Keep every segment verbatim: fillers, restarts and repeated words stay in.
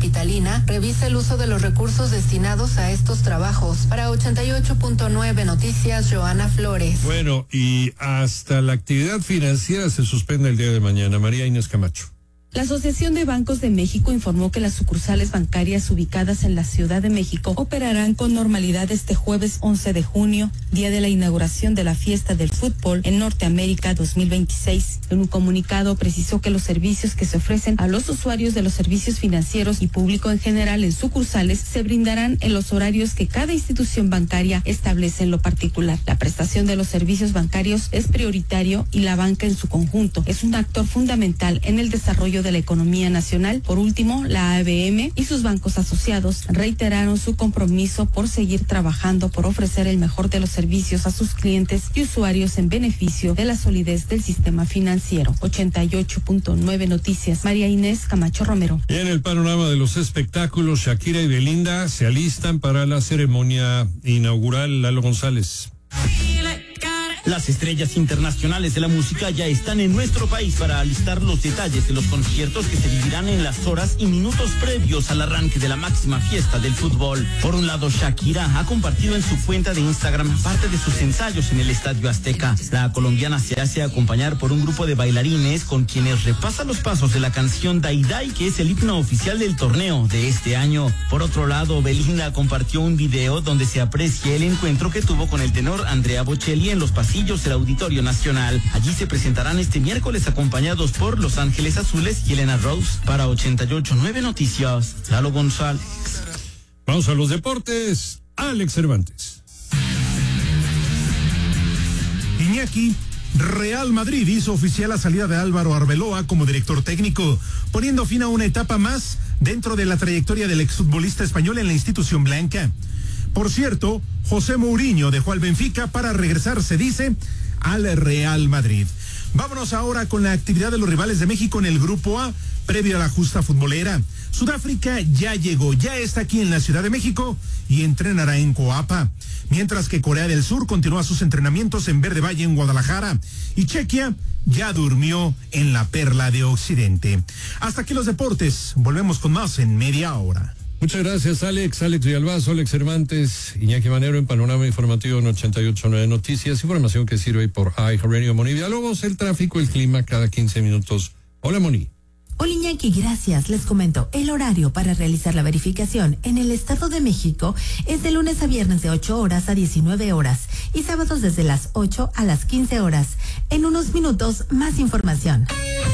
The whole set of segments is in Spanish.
capitalina revisa el uso de los recursos destinados a estos trabajos. Para ochenta y ocho punto nueve Noticias, Joana Flores. Bueno, y hasta la actividad financiera se suspende el día de mañana. María Inés Camacho. La Asociación de Bancos de México informó que las sucursales bancarias ubicadas en la Ciudad de México operarán con normalidad este jueves once de junio, día de la inauguración de la Fiesta del Fútbol en Norteamérica dos mil veintiséis. En un comunicado precisó que los servicios que se ofrecen a los usuarios de los servicios financieros y público en general en sucursales se brindarán en los horarios que cada institución bancaria establece en lo particular. La prestación de los servicios bancarios es prioritario y la banca en su conjunto es un actor fundamental en el desarrollo de de la economía nacional. Por último, la A B M y sus bancos asociados reiteraron su compromiso por seguir trabajando por ofrecer el mejor de los servicios a sus clientes y usuarios en beneficio de la solidez del sistema financiero. ochenta y ocho punto nueve Noticias, María Inés Camacho Romero. Y en el panorama de los espectáculos, Shakira y Belinda se alistan para la ceremonia inaugural. Lalo González. Las estrellas internacionales de la música ya están en nuestro país para alistar los detalles de los conciertos que se vivirán en las horas y minutos previos al arranque de la máxima fiesta del fútbol. Por un lado, Shakira ha compartido en su cuenta de Instagram parte de sus ensayos en el Estadio Azteca. La colombiana se hace acompañar por un grupo de bailarines con quienes repasa los pasos de la canción Dai Dai, que es el himno oficial del torneo de este año. Por otro lado, Belinda compartió un video donde se aprecia el encuentro que tuvo con el tenor Andrea Bocelli en los pasillos del Auditorio Nacional. Allí se presentarán este miércoles acompañados por Los Ángeles Azules y Elena Rose. Para ochenta y ocho punto nueve Noticias, Lalo González. Vamos a los deportes. Alex Cervantes. Iñaki, Real Madrid hizo oficial la salida de Álvaro Arbeloa como director técnico, poniendo fin a una etapa más dentro de la trayectoria del exfutbolista español en la institución blanca. Por cierto, José Mourinho dejó al Benfica para regresar, se dice, al Real Madrid. Vámonos ahora con la actividad de los rivales de México en el Grupo A, previo a la justa futbolera. Sudáfrica ya llegó, ya está aquí en la Ciudad de México y entrenará en Coapa. Mientras que Corea del Sur continúa sus entrenamientos en Verde Valle, en Guadalajara. Y Chequia ya durmió en la Perla de Occidente. Hasta aquí los deportes. Volvemos con más en media hora. Muchas gracias, Alex. Alex Villalbazo, Alex Cervantes, Iñaki Manero en Panorama Informativo en ochenta y ocho punto nueve Noticias. Información que sirve por iHeartRadio. Moni Villalobos, el tráfico, el clima cada quince minutos. Hola, Moni. Hola, Iñaki, gracias. Les comento, el horario para realizar la verificación en el Estado de México es de lunes a viernes de ocho horas a diecinueve horas y sábados desde las ocho a las quince horas. En unos minutos, más información.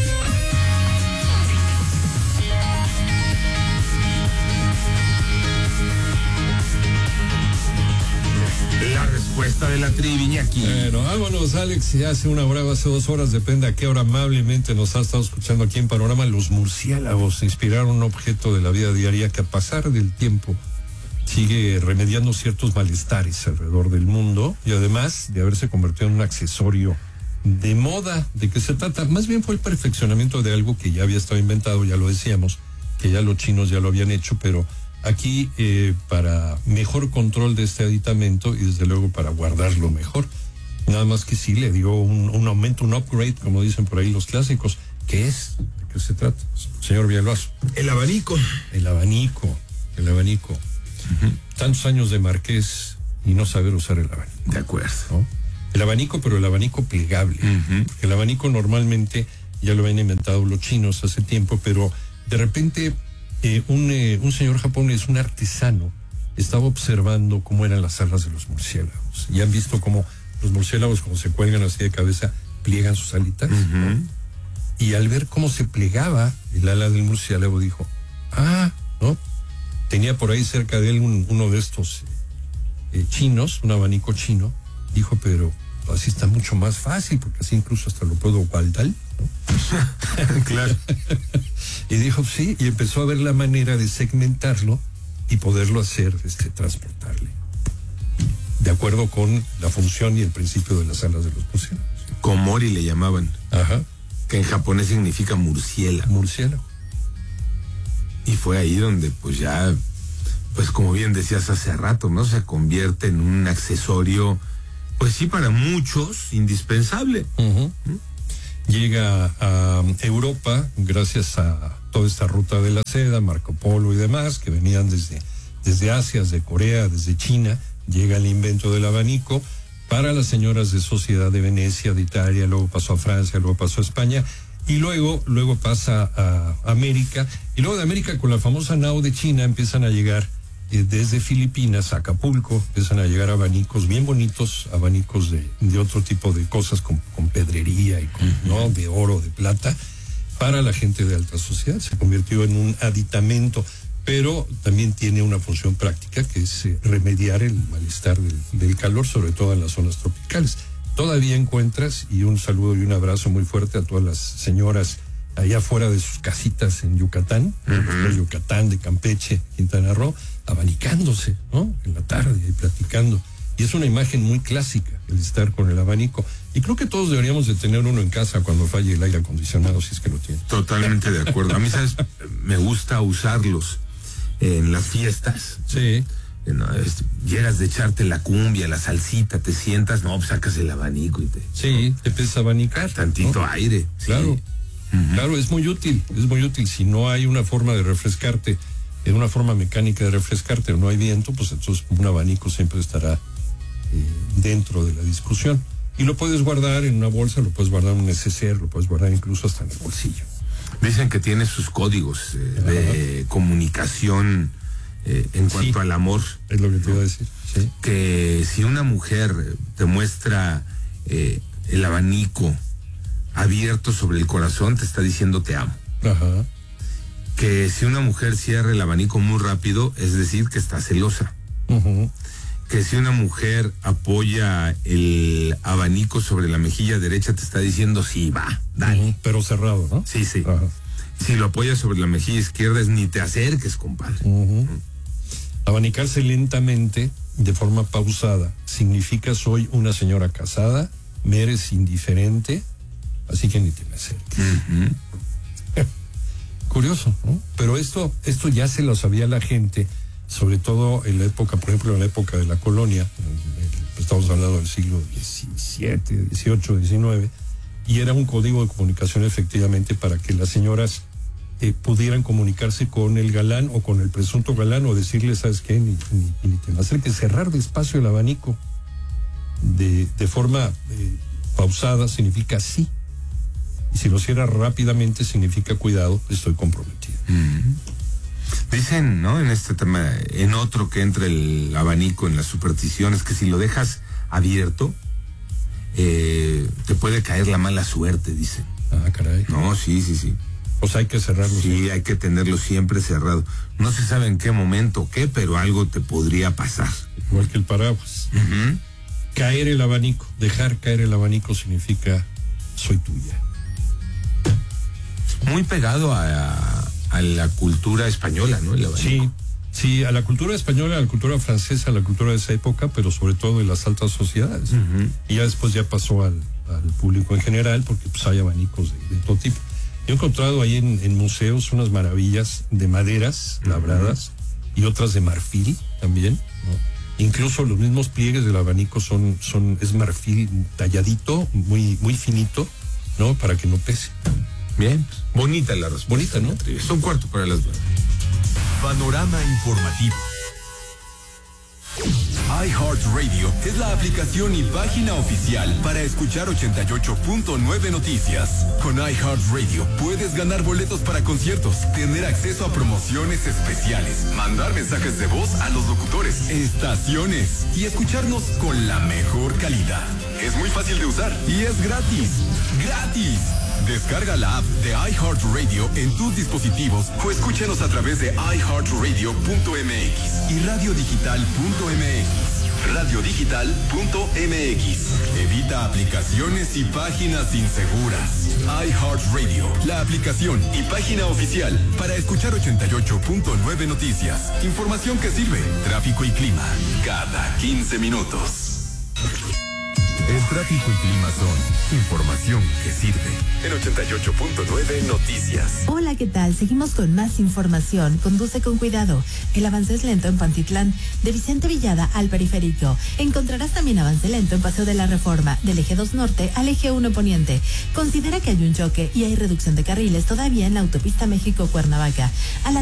La respuesta de la trivia, Iñaki. Bueno, vámonos, Alex. Ya hace una hora, hace dos horas, depende a qué hora amablemente nos ha estado escuchando aquí en Panorama. Los murciélagos inspiraron un objeto de la vida diaria que a pasar del tiempo sigue remediando ciertos malestares alrededor del mundo y además de haberse convertido en un accesorio de moda. ¿De qué se trata? Más bien fue el perfeccionamiento de algo que ya había estado inventado, ya lo decíamos, que ya los chinos ya lo habían hecho, pero aquí eh, para mejor control de este aditamento y desde luego para guardarlo mejor. Nada más que sí le dio un, un aumento, un upgrade, como dicen por ahí los clásicos. ¿Qué es? ¿De qué se trata, señor Villalbazo? El abanico. El abanico, el abanico. Uh-huh. Tantos años de marqués y no saber usar el abanico. De acuerdo. ¿No? El abanico, pero el abanico plegable. Uh-huh. Porque el abanico normalmente ya lo habían inventado los chinos hace tiempo, pero de repente eh, un, eh, un señor japonés, un artesano, estaba observando cómo eran las alas de los murciélagos. Y han visto cómo los murciélagos, cuando se cuelgan así de cabeza, pliegan sus alitas. Uh-huh. ¿No? Y al ver cómo se plegaba el ala del murciélago, dijo, ah, ¿no? Tenía por ahí cerca de él un, uno de estos eh, chinos, un abanico chino. Dijo, pero así está mucho más fácil, porque así incluso hasta lo puedo guardar, ¿no? Claro. Y dijo, sí, y empezó a ver la manera de segmentarlo y poderlo hacer, este, transportarle. De acuerdo con la función y el principio de las alas de los murciélagos. Komori le llamaban. Ajá. Que en japonés significa murciélago. Murciélago. Y fue ahí donde pues ya, pues como bien decías hace rato, ¿no? Se convierte en un accesorio, pues sí, para muchos, indispensable. Uh-huh. ¿Mm? Llega a Europa gracias a toda esta ruta de la seda, Marco Polo y demás, que venían desde, desde Asia, desde Corea, desde China. Llega el invento del abanico para las señoras de sociedad de Venecia, de Italia, luego pasó a Francia, luego pasó a España, y luego, luego pasa a América, y luego de América con la famosa nao de China empiezan a llegar eh, desde Filipinas a Acapulco, empiezan a llegar abanicos bien bonitos, abanicos de, de otro tipo de cosas, con, con pedrería y con, ¿no?, de oro, de plata, para la gente de alta sociedad. Se convirtió en un aditamento, pero también tiene una función práctica, que es eh, remediar el malestar del, del calor, sobre todo en las zonas tropicales. Todavía encuentras, y un saludo y un abrazo muy fuerte a todas las señoras allá afuera de sus casitas en Yucatán, uh-huh. de Yucatán, de Campeche, Quintana Roo, abanicándose, ¿no?, en la tarde y platicando. Y es una imagen muy clásica el estar con el abanico. Y creo que todos deberíamos de tener uno en casa cuando falle el aire acondicionado, si es que lo tiene. Totalmente de acuerdo. A mí, ¿sabes? Me gusta usarlos en las fiestas. Sí. No, es, llegas de echarte la cumbia, la salsita, te sientas, no, pues sacas el abanico y te... Sí, te empiezas a abanicar. Tantito, ¿no?, aire. Claro, sí. uh-huh. Claro, es muy útil, es muy útil. Si no hay una forma de refrescarte, en una forma mecánica de refrescarte, o no hay viento, pues entonces un abanico siempre estará eh, dentro de la discusión. Y lo puedes guardar en una bolsa, lo puedes guardar en un neceser, lo puedes guardar incluso hasta en el bolsillo. Dicen que tiene sus códigos eh, de comunicación eh, en cuanto sí, al amor. Es lo que te iba a decir. Sí. Que si una mujer te muestra eh, el abanico abierto sobre el corazón, te está diciendo te amo. Ajá. Que si una mujer cierra el abanico muy rápido, es decir, que está celosa. Uh-huh. Que si una mujer apoya el abanico sobre la mejilla derecha, te está diciendo sí, va, dale. Uh-huh. Pero cerrado, ¿no? Sí, sí. Ajá. Si lo apoyas sobre la mejilla izquierda, es ni te acerques, compadre. Uh-huh. Uh-huh. Abanicarse lentamente, de forma pausada, significa soy una señora casada, me eres indiferente, así que ni te me acerques. Uh-huh. Curioso, ¿no? Pero esto, esto ya se lo sabía la gente, sobre todo en la época, por ejemplo, en la época de la colonia, estamos hablando del siglo diecisiete, dieciocho, diecinueve, y era un código de comunicación efectivamente para que las señoras eh, pudieran comunicarse con el galán o con el presunto galán, o decirle, ¿sabes qué? Ni, ni, ni te me acerques, cerrar despacio el abanico de, de forma eh, pausada significa sí. Y si lo cierra rápidamente significa cuidado, estoy comprometido. Mm. Dicen, ¿no?, en este tema, en otro que entra el abanico en las supersticiones, que si lo dejas abierto, eh, te puede caer la mala suerte, dicen. Ah, caray. No, sí, sí, sí. Pues hay que cerrarlo. Sí, siempre. Hay que tenerlo siempre cerrado. No se sabe en qué momento o qué, pero algo te podría pasar. Igual que el paraguas. Uh-huh. Caer el abanico, dejar caer el abanico significa soy tuya. Muy pegado a, a, a la cultura española, ¿no? El abanico. Sí, sí, a la cultura española, a la cultura francesa, a la cultura de esa época, pero sobre todo de las altas sociedades. Uh-huh. Y ya después ya pasó al, al público en general, porque pues hay abanicos de, de todo tipo. Yo he encontrado ahí en, en museos unas maravillas de maderas labradas, uh-huh, y otras de marfil también, ¿no? Incluso los mismos pliegues del abanico son, son, es marfil talladito, muy, muy finito, ¿no? Para que no pese. Bien, bonita la respuesta. Bonita, ¿no? Es un cuarto para las nueve. Panorama informativo. iHeartRadio es la aplicación y página oficial para escuchar ochenta y ocho punto nueve Noticias. Con iHeartRadio puedes ganar boletos para conciertos, tener acceso a promociones especiales, mandar mensajes de voz a los locutores, estaciones y escucharnos con la mejor calidad. Es muy fácil de usar y es gratis. ¡Gratis! Descarga la app de iHeartRadio en tus dispositivos o escúchanos a través de i heart radio punto m x y radio digital punto m x. radio digital punto m x. Evita aplicaciones y páginas inseguras. iHeartRadio, la aplicación y página oficial para escuchar ochenta y ocho punto nueve Noticias. Información que sirve, tráfico y clima, cada quince minutos. tráfico y clima son información que sirve. En ochenta y ocho punto nueve Noticias. Hola, ¿qué tal? Seguimos con más información. Conduce con cuidado. El avance es lento en Pantitlán, de Vicente Villada al Periférico. Encontrarás también avance lento en Paseo de la Reforma, del eje dos Norte al eje uno Poniente. Considera que hay un choque y hay reducción de carriles todavía en la autopista México-Cuernavaca. A la